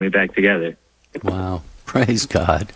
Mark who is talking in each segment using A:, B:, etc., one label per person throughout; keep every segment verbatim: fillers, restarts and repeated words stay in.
A: back together.
B: Wow. Praise God.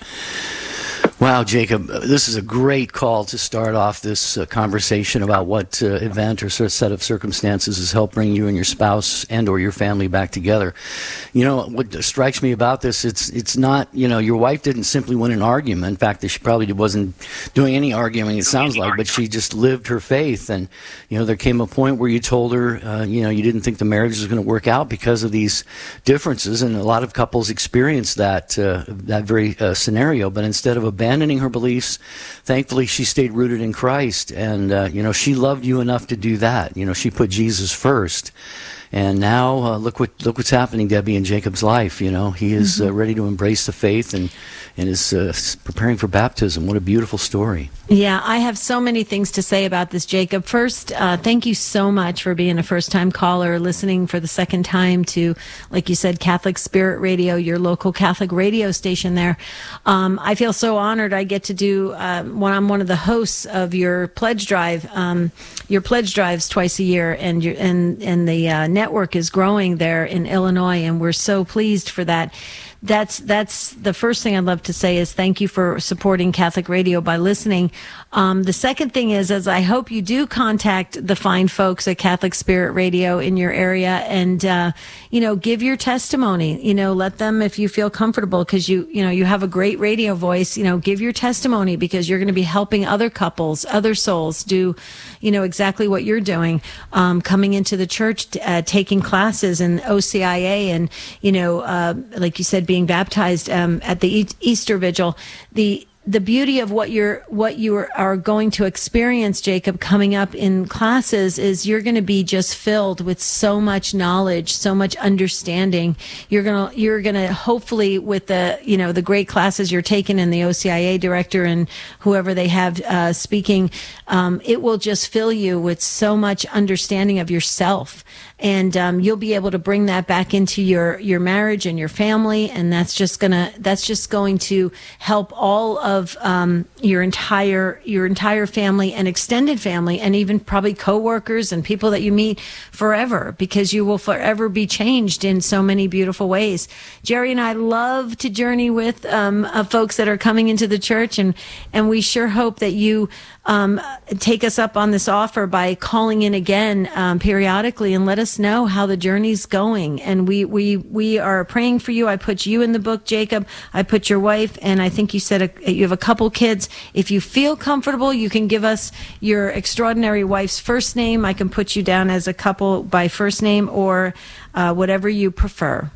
B: Wow, Jacob, this is a great call to start off this uh, conversation about what uh, event or sort of set of circumstances has helped bring you and your spouse and or your family back together. You know, what strikes me about this, it's it's not, you know, your wife didn't simply win an argument. In fact, she probably wasn't doing any arguing, it sounds like, but she just lived her faith. And, you know, there came a point where you told her, uh, you know, you didn't think the marriage was going to work out because of these differences. And a lot of couples experience that, uh, that very uh, scenario. But instead of abandoning her beliefs, thankfully she stayed rooted in Christ, and uh, you know, she loved you enough to do that. You know, she put Jesus first, and now uh, look what look what's happening, Debbie, in Jacob's life. You know, he is mm-hmm. uh, ready to embrace the faith and and is uh, preparing for baptism. What a beautiful story.
C: Yeah, I have so many things to say about this, Jacob. First, uh, thank you so much for being a first-time caller, listening for the second time to, like you said, Catholic Spirit Radio, your local Catholic radio station there. Um, I feel so honored I get to do, uh, when I'm one of the hosts of your pledge drive, um, your pledge drives twice a year, and your, and, and the uh, network is growing there in Illinois, and we're so pleased for that. That's that's the first thing I'd love to say is thank you for supporting Catholic Radio by listening. Um, the second thing is, is I hope you do contact the fine folks at Catholic Spirit Radio in your area and, uh, you know, give your testimony. You know, let them, if you feel comfortable, because you, you know, you have a great radio voice, you know, give your testimony because you're going to be helping other couples, other souls do, you know, exactly what you're doing, um, coming into the church, uh, taking classes in O C I A and, you know, uh, like you said, being baptized um, at the e- Easter Vigil. The the beauty of what you're what you are, are going to experience, Jacob, coming up in classes is you're going to be just filled with so much knowledge, so much understanding. You're gonna you're gonna hopefully with the you know the great classes you're taking and the O C I A director and whoever they have uh, speaking, um, it will just fill you with so much understanding of yourself. And um, you'll be able to bring that back into your, your marriage and your family, and that's just gonna that's just going to help all of um, your entire your entire family and extended family, and even probably coworkers and people that you meet forever, because you will forever be changed in so many beautiful ways. Jerry and I love to journey with um, uh, folks that are coming into the church, and and we sure hope that you um, take us up on this offer by calling in again um, periodically and let us know how the journey's going. And we, we, we are praying for you. I put you in the book, Jacob. I put your wife, and I think you said a, you have a couple kids. If you feel comfortable, you can give us your extraordinary wife's first name. I can put you down as a couple by first name, or uh, whatever you prefer.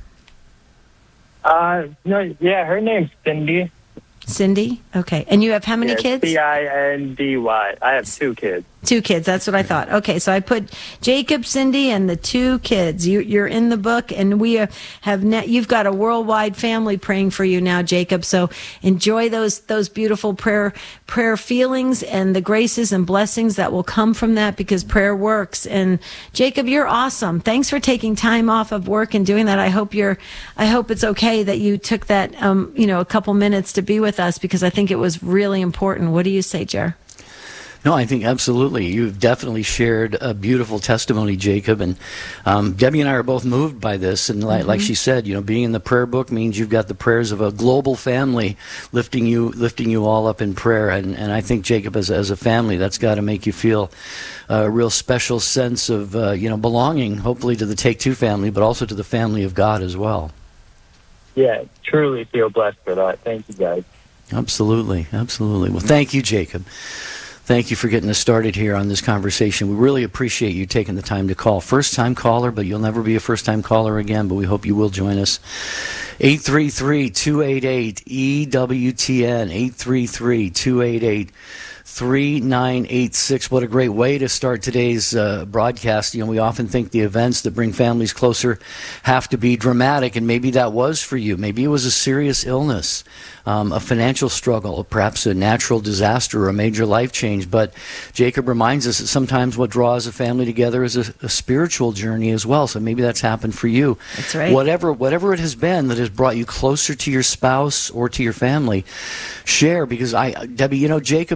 A: Uh, no, yeah, her name's Cindy.
C: Cindy? Okay. And you have how many
A: yeah,
C: kids?
A: C I N D Y. I have two kids.
C: Two kids. That's what I thought. Okay. So I put Jacob, Cindy, and the two kids. You, you're in the book, and we have net, you've got a worldwide family praying for you now, Jacob. So enjoy those, those beautiful prayer, prayer feelings and the graces and blessings that will come from that, because prayer works. And Jacob, you're awesome. Thanks for taking time off of work and doing that. I hope you're, I hope it's okay that you took that, um, you know, a couple minutes to be with us, because I think it was really important. What do you say, Jer?
B: No, I think absolutely. You've definitely shared a beautiful testimony, Jacob. And um, Debbie and I are both moved by this. And like, mm-hmm. like she said, you know, being in the prayer book means you've got the prayers of a global family lifting you lifting you all up in prayer. And, and I think, Jacob, as, as a family, that's got to make you feel a real special sense of, uh, you know, belonging, hopefully to the Take Two family, but also to the family of God as well.
A: Yeah, truly feel blessed for that. Thank you, guys.
B: Absolutely, absolutely. Well, thank you, Jacob. Thank you for getting us started here on this conversation. We really appreciate you taking the time to call. First-time caller, but you'll never be a first-time caller again, but we hope you will join us. eight three three, two eight eight, E W T N, eight three three, two eight eight, three nine eight six. What a great way to start today's uh, broadcast. You know, we often think the events that bring families closer have to be dramatic, and maybe that was for you. Maybe it was a serious illness, um, a financial struggle, perhaps a natural disaster or a major life change. But Jacob reminds us that sometimes what draws a family together is a, a spiritual journey as well. So maybe that's happened for you.
C: That's right.
B: Whatever, whatever it has been that has brought you closer to your spouse or to your family, share. Because I, Debbie, you know, Jacob, uh,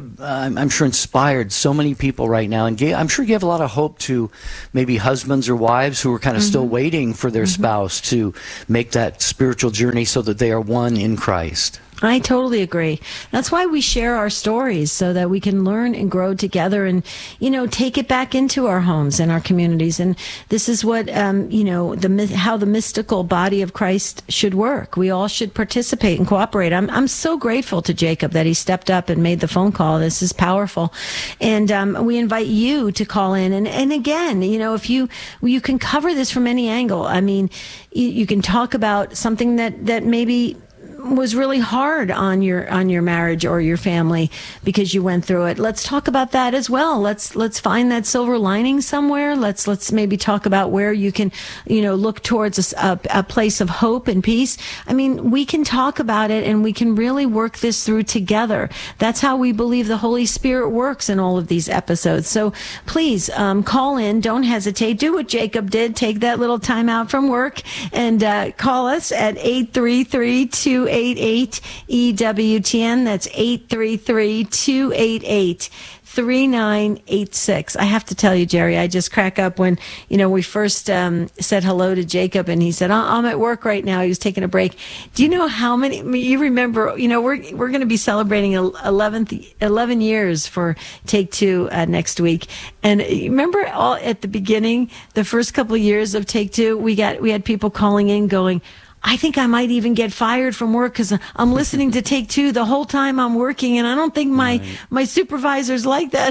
B: I'm, I'm sure, inspired so many people right now, and gave, I'm sure gave a lot of hope to maybe husbands or wives who are kind of mm-hmm. still waiting for their mm-hmm. spouse to make that spiritual journey so that they are one in Christ.
C: I totally agree. That's why we share our stories, so that we can learn and grow together and, you know, take it back into our homes and our communities. And this is what, um, you know, the how the mystical body of Christ should work. We all should participate and cooperate. I'm I'm so grateful to Jacob that he stepped up and made the phone call. This is powerful. And um, we invite you to call in. And, and again, you know, if you, you can cover this from any angle. I mean, you, you can talk about something that, that maybe was really hard on your on your marriage or your family because you went through it. Let's talk about that as well. Let's let's find that silver lining somewhere. Let's let's maybe talk about where you can, you know, look towards a, a, a place of hope and peace. I mean, we can talk about it and we can really work this through together. That's how we believe the Holy Spirit works in all of these episodes. So please um, call in. Don't hesitate. Do what Jacob did. Take that little time out from work and uh, call us at eight three three, two eight eight, E W T N. That's eight three three, two eight eight, three nine eight six. I have to tell you, Jerry, I just crack up when, you know, we first um, said hello to Jacob and he said, I'm at work right now. He was taking a break. Do you know how many, you remember, you know, we're, we're going to be celebrating eleventh, eleven years for Take Two uh, next week. And you remember all at the beginning, the first couple of years of Take Two, we got, we had people calling in going, I think I might even get fired from work because I'm listening to Take Two the whole time I'm working, and I don't think my, right. my supervisors like that.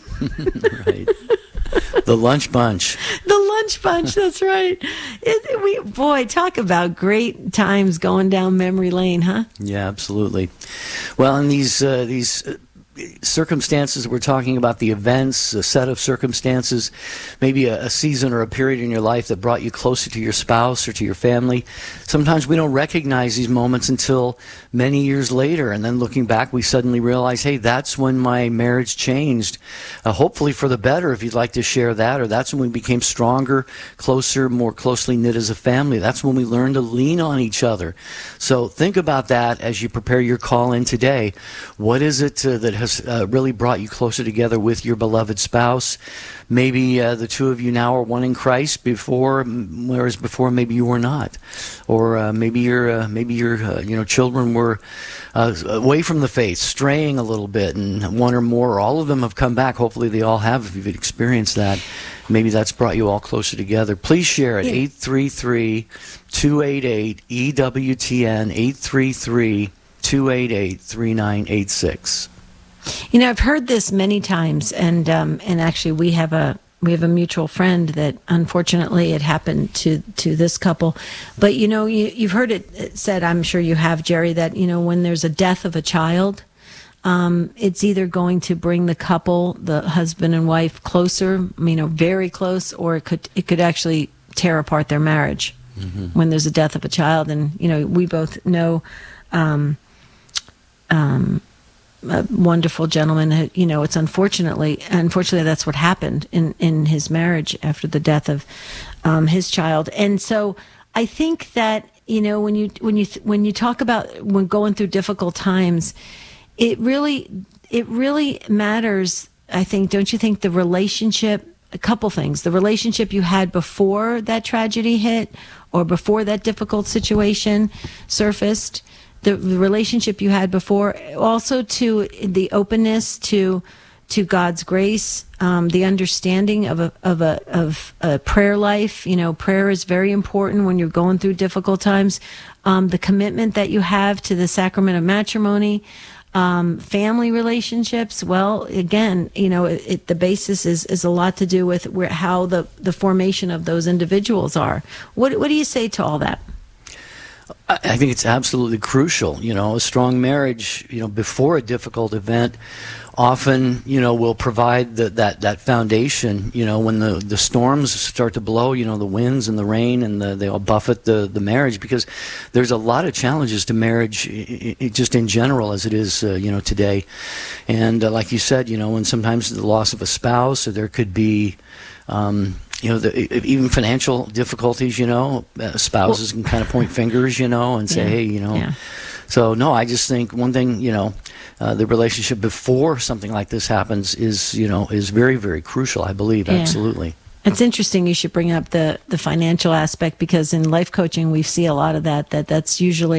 B: Right. The lunch bunch.
C: The lunch bunch, that's right. It, we boy, talk about great times going down memory lane, huh?
B: Yeah, absolutely. Well, in these uh, these uh, circumstances we're talking about, the events, a set of circumstances, maybe a, a season or a period in your life that brought you closer to your spouse or to your family. Sometimes we don't recognize these moments until many years later, and then looking back we suddenly realize, hey, that's when my marriage changed, uh, hopefully for the better, if you'd like to share that. Or that's when we became stronger, closer, more closely knit as a family. That's when we learned to lean on each other. So think about that as you prepare your call in today. What is it uh, that has uh, really brought you closer together with your beloved spouse? Maybe uh, the two of you now are one in Christ, before, whereas before maybe you were not, or uh, maybe your uh, maybe your uh, you know children were uh, away from the faith, straying a little bit, and one or more, or all of them have come back. Hopefully, they all have. If you've experienced that, maybe that's brought you all closer together. Please share it. eight three three, two eight eight, E W T N. eight three three, two eight eight, three nine eight six.
C: You know, I've heard this many times, and um, and actually, we have a we have a mutual friend that unfortunately it happened to to this couple. But you know, you, you've heard it said, I'm sure you have, Jerry, that you know when there's a death of a child, um, it's either going to bring the couple, the husband and wife, closer, you know, very close, or it could it could actually tear apart their marriage mm-hmm. when there's a death of a child. And you know, we both know. Um, um, A wonderful gentleman, you know, it's unfortunately, unfortunately, that's what happened in, in his marriage after the death of um, his child. And so I think that, you know, when you, when you, when you talk about when going through difficult times, it really, it really matters. I think, don't you think the relationship, a couple things, the relationship you had before that tragedy hit or before that difficult situation surfaced, the relationship you had before, also to the openness to to God's grace, um, the understanding of a of a of a prayer life. You know, prayer is very important when you're going through difficult times. Um, the commitment that you have to the sacrament of matrimony, um, family relationships. Well, again, you know, it, it, the basis is is a lot to do with where, how the the formation of those individuals are. What what do you say to all that?
B: I think it's absolutely crucial. You know, a strong marriage, you know, before a difficult event often, you know, will provide the, that, that foundation, you know, when the, the storms start to blow, you know, the winds and the rain and the, they all buffet the, the marriage, because there's a lot of challenges to marriage I, I, just in general as it is, uh, you know, today. And uh, like you said, you know, when sometimes the loss of a spouse, or there could be, um, you know, the, even financial difficulties, you know, uh, spouses well, can kind of point fingers, you know, and say, yeah, hey, you know, yeah. So no, I just think one thing, you know, uh, the relationship before something like this happens is, you know, is very, very crucial. I believe
C: Yeah.
B: absolutely.
C: It's interesting you should bring up the, the financial aspect, because in life coaching we see a lot of that, that that's usually